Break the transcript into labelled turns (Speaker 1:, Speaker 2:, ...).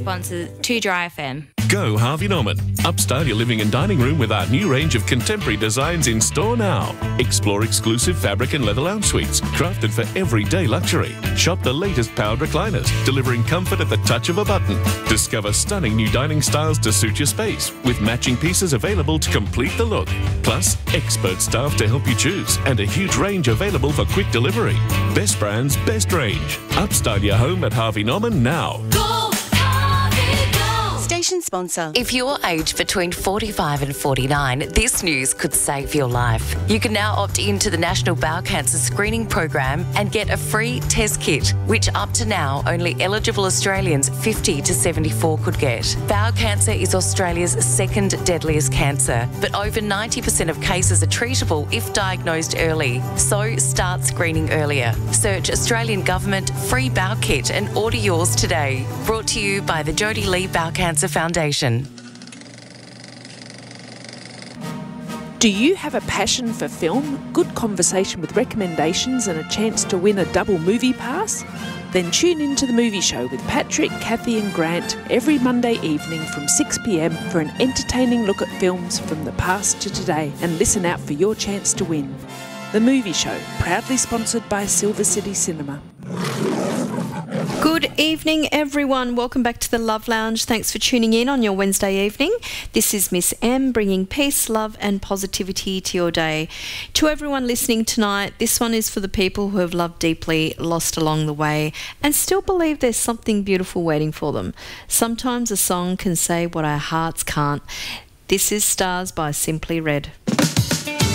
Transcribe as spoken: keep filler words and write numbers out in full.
Speaker 1: sponsor two Dry F M.
Speaker 2: Go Harvey Norman. Upstyle your living and dining room with our new range of contemporary designs in store now. Explore exclusive fabric and leather lounge suites, crafted for everyday luxury. Shop the latest powered recliners, delivering comfort at the touch of a button. Discover stunning new dining styles to suit your space, with matching pieces available to complete the look. Plus, expert staff to help you choose, and a huge range available for quick delivery. Best brands, best range. Upstyle your home at Harvey Norman now.
Speaker 3: Station sponsor.
Speaker 4: If you're aged between forty-five and forty-nine, this news could save your life. You can now opt into the National Bowel Cancer Screening Program and get a free test kit, which up to now only eligible Australians fifty to seventy-four could get. Bowel cancer is Australia's second deadliest cancer, but over ninety percent of cases are treatable if diagnosed early. So start screening earlier. Search Australian Government Free Bowel Kit and order yours today. Brought to you by the Jodie Lee Bowel Cancer Foundation.
Speaker 5: Do you have a passion for film, good conversation with recommendations and a chance to win a double movie pass? Then tune in to The Movie Show with Patrick, Kathy and Grant every Monday evening from six p m for an entertaining look at films from the past to today, and listen out for your chance to win. The Movie Show, proudly sponsored by Silver City Cinema.
Speaker 6: Good evening, everyone. Welcome back to the Love Lounge. Thanks for tuning in on your Wednesday evening. This is Miss M bringing peace, love and positivity to your day. To everyone listening tonight, this one is for the people who have loved deeply, lost along the way, and still believe there's something beautiful waiting for them. Sometimes a song can say what our hearts can't. This is Stars by Simply Red.